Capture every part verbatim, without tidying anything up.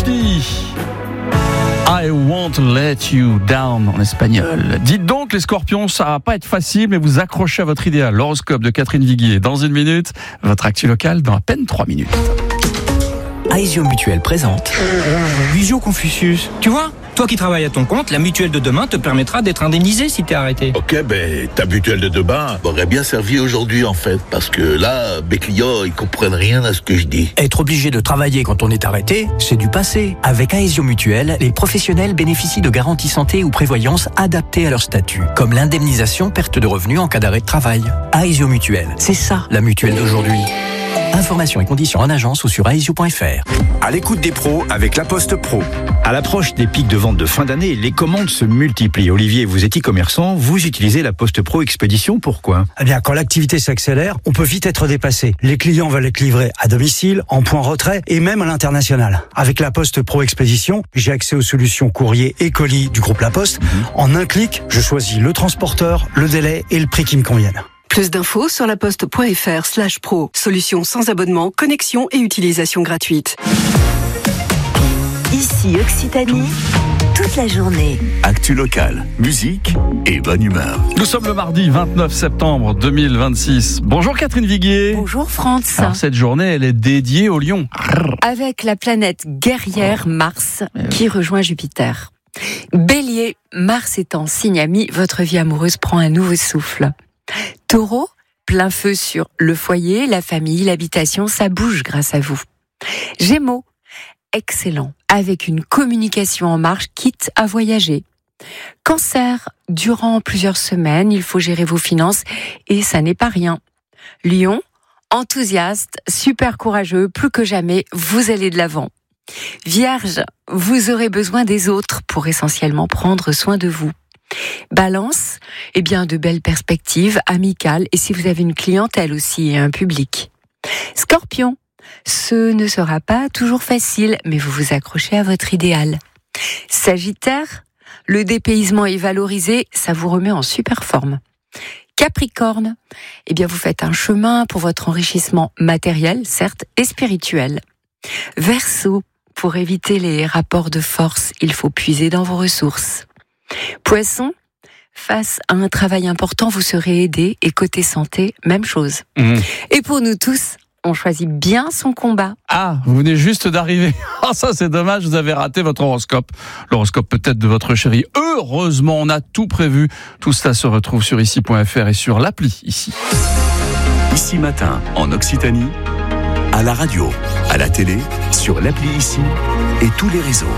Daphne. I won't let you down en espagnol. Dites donc les scorpions, ça va pas être facile, mais vous accrochez à votre idéal. L'horoscope de Catherine Viguier dans une minute, votre actu locale dans à peine trois minutes. Aesio Mutuelle présente Visio Confucius. Tu vois, toi qui travailles à ton compte, la mutuelle de demain te permettra d'être indemnisé si t'es arrêté. Ok, ben ta mutuelle de demain m'aurait bien servi aujourd'hui en fait, parce que là, mes clients, ils comprennent rien à ce que je dis. Être obligé de travailler quand on est arrêté, c'est du passé. Avec Aesio Mutuelle, les professionnels bénéficient de garanties santé ou prévoyance adaptées à leur statut, comme l'indemnisation perte de revenus en cas d'arrêt de travail. Aesio Mutuelle, c'est ça la mutuelle d'aujourd'hui. Informations et conditions en agence ou sur aesio point f r. À l'écoute des pros avec La Poste Pro. À l'approche des pics de vente de fin d'année, les commandes se multiplient. Olivier, vous êtes e-commerçant, vous utilisez La Poste Pro Expédition, pourquoi ? Eh bien, quand l'activité s'accélère, on peut vite être dépassé. Les clients veulent être livrés à domicile, en point retrait et même à l'international. Avec La Poste Pro Expédition, j'ai accès aux solutions courrier et colis du groupe La Poste. Mmh. En un clic, je choisis le transporteur, le délai et le prix qui me conviennent. Plus d'infos sur laposte.fr slash pro. Solution sans abonnement, connexion et utilisation gratuite. Ici Occitanie, toute la journée. Actu locale, musique et bonne humeur. Nous sommes le mardi vingt-neuf septembre deux mille vingt-six. Bonjour Catherine Viguier. Bonjour France. Alors cette journée, elle est dédiée au lion. Avec la planète guerrière Mars qui rejoint Jupiter. Bélier, Mars étant signe ami, votre vie amoureuse prend un nouveau souffle. Taureau, plein feu sur le foyer, la famille, l'habitation, ça bouge grâce à vous. Gémeaux, excellent, avec une communication en marche, quitte à voyager. Cancer, durant plusieurs semaines, il faut gérer vos finances et ça n'est pas rien. Lion, enthousiaste, super courageux, plus que jamais, vous allez de l'avant. Vierge, vous aurez besoin des autres pour essentiellement prendre soin de vous. Balance, eh bien de belles perspectives, amicales et si vous avez une clientèle aussi et un public. Scorpion, ce ne sera pas toujours facile, mais vous vous accrochez à votre idéal. Sagittaire, le dépaysement est valorisé, ça vous remet en super forme. Capricorne, eh bien vous faites un chemin pour votre enrichissement matériel, certes, et spirituel. Verseau, pour éviter les rapports de force, il faut puiser dans vos ressources. Poisson, face à un travail important, vous serez aidé et côté santé, même chose. Mmh. Et pour nous tous, on choisit bien son combat. Ah, vous venez juste d'arriver. Ah, ça c'est dommage, vous avez raté votre horoscope. L'horoscope peut-être de votre chérie. Heureusement, on a tout prévu. Tout cela se retrouve sur ici point f r et sur l'appli ici. Ici Matin, en Occitanie, à la radio, à la télé, sur l'appli Ici et tous les réseaux.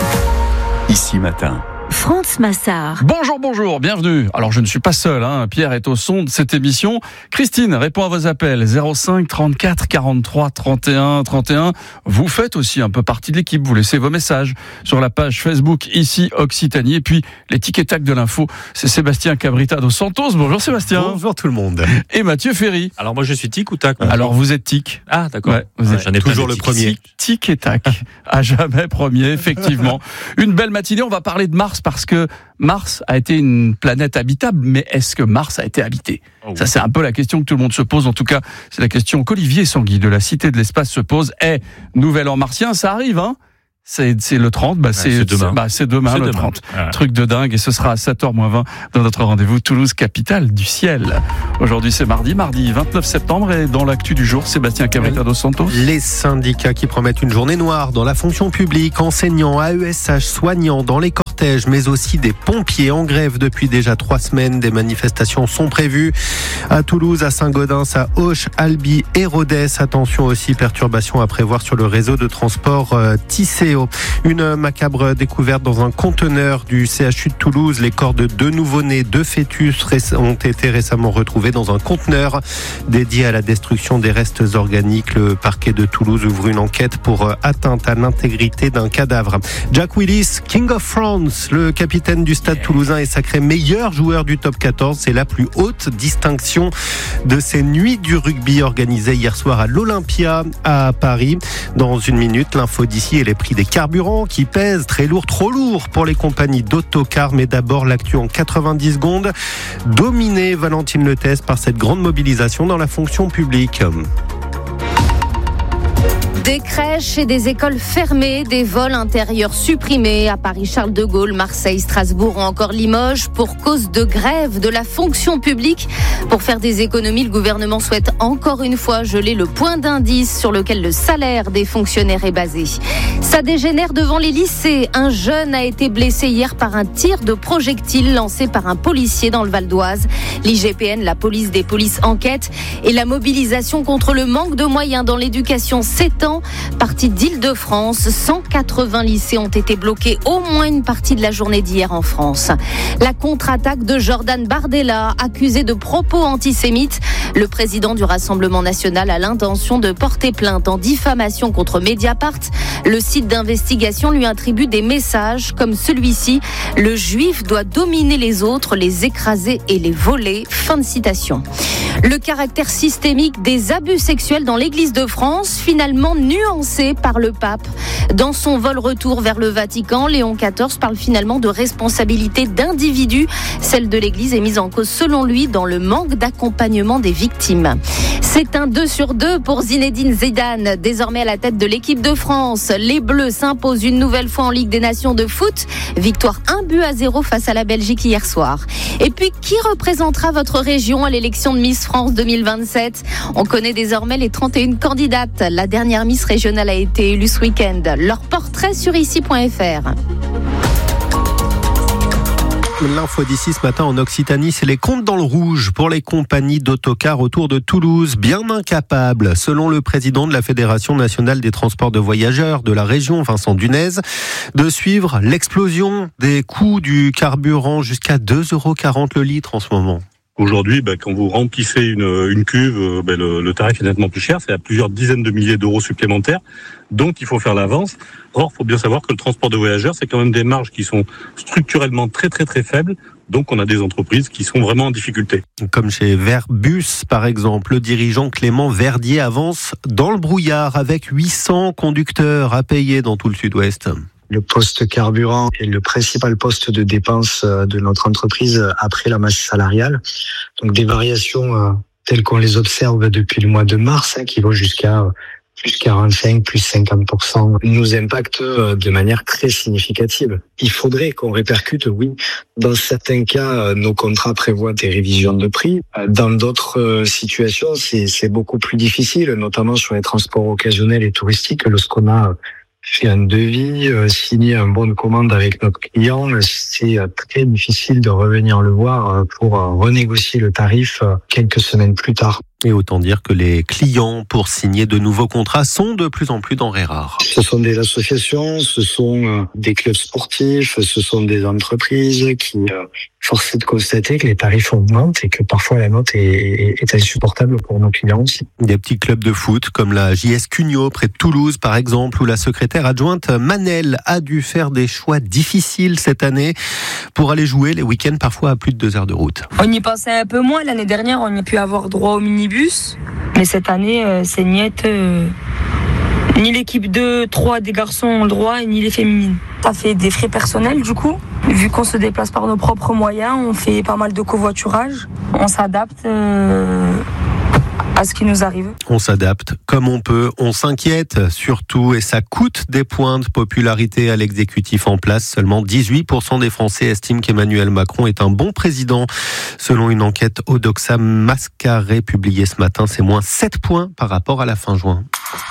Ici Matin. France Massard. Bonjour, bonjour, bienvenue. Alors je ne suis pas seul, hein. Pierre est au son de cette émission. Christine répond à vos appels zéro cinq trente-quatre quarante-trois trente et un trente et un. Vous faites aussi un peu partie de l'équipe, vous laissez vos messages sur la page Facebook ici Occitanie. Et puis les tic et tac de l'info, c'est Sébastien Cabrita dos Santos. Bonjour Sébastien. Bonjour tout le monde. Et Mathieu Ferry. Alors moi je suis tic ou tac? Alors vous êtes tic. Ah d'accord. Ouais, vous ouais, êtes j'en ai toujours le premier. Tic, tic et tac. À jamais premier, effectivement. Une belle matinée, on va parler de Mars parce que Mars a été une planète habitable, mais est-ce que Mars a été habité ? Oh. Ça, c'est un peu la question que tout le monde se pose. En tout cas, c'est la question qu'Olivier Sanguy de la Cité de l'Espace se pose. Eh, nouvel an martien, ça arrive, hein ? C'est, c'est le trente, bah, c'est, ouais, c'est demain, c'est, bah, c'est demain c'est le demain. trente. Voilà. Truc de dingue, et ce sera à sept heures moins vingt dans notre rendez-vous Toulouse, capitale du ciel. Aujourd'hui, c'est mardi, mardi vingt-neuf septembre, et dans l'actu du jour, Sébastien Cabrita dos Santos. Les syndicats qui promettent une journée noire dans la fonction publique, enseignants, A E S H, soignants, dans les cortèges, mais aussi des pompiers en grève depuis déjà trois semaines. Des manifestations sont prévues à Toulouse, à Saint-Gaudens, à Auch, Albi et Rodez. Attention aussi, perturbations à prévoir sur le réseau de transport euh, Tisséo. Une macabre découverte dans un conteneur du C H U de Toulouse. Les corps de deux nouveau-nés, deux fœtus ont été récemment retrouvés dans un conteneur dédié à la destruction des restes organiques. Le parquet de Toulouse ouvre une enquête pour atteinte à l'intégrité d'un cadavre. Jack Willis, King of France, le capitaine du Stade toulousain est sacré meilleur joueur du top quatorze. C'est la plus haute distinction de ces nuits du rugby organisées hier soir à l'Olympia à Paris. Dans une minute, l'info d'ici et les prix des carburants qui pèsent très lourd, trop lourd pour les compagnies d'autocars. Mais d'abord, l'actu en quatre-vingt-dix secondes. Dominée, Valentine Letès, par cette grande mobilisation dans la fonction publique. Des crèches et des écoles fermées, des vols intérieurs supprimés à Paris-Charles de Gaulle, Marseille, Strasbourg ou encore Limoges pour cause de grève de la fonction publique. Pour faire des économies, le gouvernement souhaite encore une fois geler le point d'indice sur lequel le salaire des fonctionnaires est basé. Ça dégénère devant les lycées. Un jeune a été blessé hier par un tir de projectile lancé par un policier dans le Val d'Oise. L'I G P N, la police des polices, enquête et la mobilisation contre le manque de moyens dans l'éducation s'étend. Partie d'Île-de-France, cent quatre-vingts lycées ont été bloqués au moins une partie de la journée d'hier en France. La contre-attaque de Jordan Bardella, accusé de propos antisémites. Le président du Rassemblement national a l'intention de porter plainte en diffamation contre Mediapart. Le site d'investigation lui attribue des messages comme celui-ci. Le juif doit dominer les autres, les écraser et les voler. Fin de citation. Le caractère systémique des abus sexuels dans l'Église de France, finalement nuancé par le pape. Dans son vol retour vers le Vatican, Léon quatorze parle finalement de responsabilité d'individus. Celle de l'Église est mise en cause selon lui dans le manque d'accompagnement des victimes. C'est un deux sur deux pour Zinedine Zidane, désormais à la tête de l'équipe de France. Les Bleus s'imposent une nouvelle fois en Ligue des Nations de foot. Victoire un but à zéro face à la Belgique hier soir. Et puis, qui représentera votre région à l'élection de Miss France deux mille vingt-sept ? On connaît désormais les trente et une candidates. La dernière Miss régionale a été élue ce week-end. Leur portrait sur ici point f r. L'info d'ici ce matin en Occitanie, c'est les comptes dans le rouge pour les compagnies d'autocars autour de Toulouse, bien incapables, selon le président de la Fédération nationale des transports de voyageurs de la région, Vincent Dunez, de suivre l'explosion des coûts du carburant jusqu'à deux euros quarante le litre en ce moment. Aujourd'hui, bah, quand vous remplissez une, une cuve, bah, le, le tarif est nettement plus cher, c'est à plusieurs dizaines de milliers d'euros supplémentaires, donc il faut faire l'avance. Or, il faut bien savoir que le transport de voyageurs, c'est quand même des marges qui sont structurellement très très très faibles, donc on a des entreprises qui sont vraiment en difficulté. Comme chez Verbus, par exemple, le dirigeant Clément Verdier avance dans le brouillard avec huit cents conducteurs à payer dans tout le sud-ouest. Le poste carburant est le principal poste de dépense de notre entreprise après la masse salariale. Donc des variations telles qu'on les observe depuis le mois de mars, hein, qui vont jusqu'à plus quarante-cinq, plus cinquante pour cent, nous impactent de manière très significative. Il faudrait qu'on répercute, oui. Dans certains cas, nos contrats prévoient des révisions de prix. Dans d'autres situations, c'est, c'est beaucoup plus difficile, notamment sur les transports occasionnels et touristiques, lorsqu'on a fait un devis, euh, signé un bon de commande avec notre client, c'est euh, très difficile de revenir le voir euh, pour euh, renégocier le tarif euh, quelques semaines plus tard. Et autant dire que les clients pour signer de nouveaux contrats sont de plus en plus denrées rares. Ce sont des associations, ce sont euh, des clubs sportifs, ce sont des entreprises qui euh, forcent de constater que les tarifs augmentent et que parfois la note est, est insupportable pour nos clients aussi. Des petits clubs de foot comme la J S Cugnot près de Toulouse par exemple, où la secrétaire adjointe Manel a dû faire des choix difficiles cette année pour aller jouer les week-ends parfois à plus de deux heures de route. On y pensait un peu moins. L'année dernière, on y a pu avoir droit au minibus. Mais cette année, euh, c'est niette. Euh, ni l'équipe deux trois des garçons ont le droit, ni les féminines. Ça fait des frais personnels du coup. Vu qu'on se déplace par nos propres moyens, on fait pas mal de covoiturage. On s'adapte euh, à ce qui nous arrive. On s'adapte comme on peut, on s'inquiète surtout et ça coûte des points de popularité à l'exécutif en place. Seulement dix-huit pour cent des Français estiment qu'Emmanuel Macron est un bon président. Selon une enquête Odoxa Mascaré publiée ce matin, c'est moins sept points par rapport à la fin juin.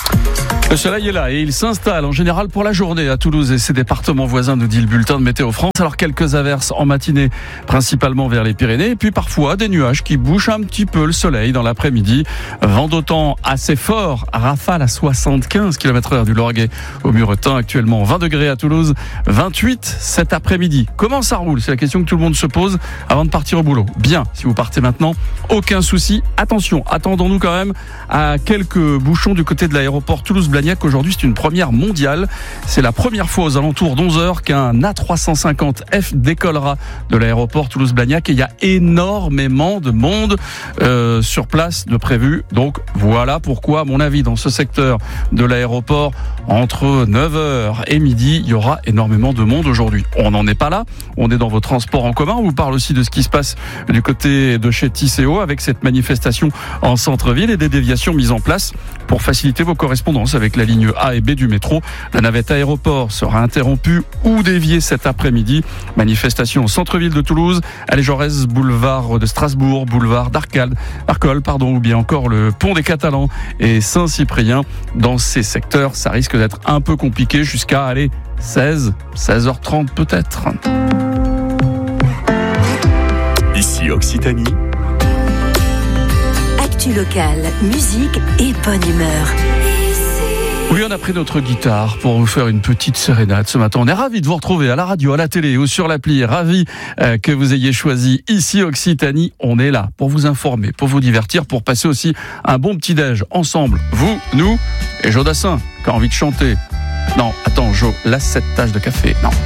Le soleil est là et il s'installe en général pour la journée à Toulouse et ses départements voisins, nous dit le bulletin de Météo France. Alors quelques averses en matinée, principalement vers les Pyrénées, et puis parfois des nuages qui bouchent un petit peu le soleil dans l'après-midi. Vent d'autant assez fort, rafale à soixante-quinze kilomètres heure du Lorguet au Muretin, actuellement vingt degrés à Toulouse, vingt-huit cet après-midi. Comment ça roule ? C'est la question que tout le monde se pose avant de partir au boulot. Bien, si vous partez maintenant, aucun souci. Attention, attendons-nous quand même à quelques bouchons du côté de l'aéroport Toulouse-Blagnac. Aujourd'hui, c'est une première mondiale. C'est la première fois aux alentours d'onze heures qu'un A trois cent cinquante F décollera de l'aéroport Toulouse-Blagnac et il y a énormément de monde euh, sur place de prévu. Donc voilà pourquoi, à mon avis, dans ce secteur de l'aéroport, entre neuf heures et midi, il y aura énormément de monde aujourd'hui. On n'en est pas là. On est dans vos transports en commun. On vous parle aussi de ce qui se passe du côté de chez Tisséo avec cette manifestation en centre-ville et des déviations mises en place pour faciliter vos correspondances avec avec la ligne A et B du métro. La navette aéroport sera interrompue ou déviée cet après-midi. Manifestation au centre-ville de Toulouse, allée Jaurès, boulevard de Strasbourg, boulevard d'Arcade, Arcole, pardon, ou bien encore le pont des Catalans et Saint-Cyprien. Dans ces secteurs, ça risque d'être un peu compliqué jusqu'à aller seize, seize heures trente peut-être. Ici Occitanie. Actu locale, musique et bonne humeur. Oui, on a pris notre guitare pour vous faire une petite sérénade ce matin. On est ravis de vous retrouver à la radio, à la télé ou sur l'appli. Ravis euh, que vous ayez choisi Ici Occitanie. On est là pour vous informer, pour vous divertir, pour passer aussi un bon petit déj ensemble. Vous, nous et Joe Dassin qui a envie de chanter. Non, attends, Jo, là, cette tasse de café. Non.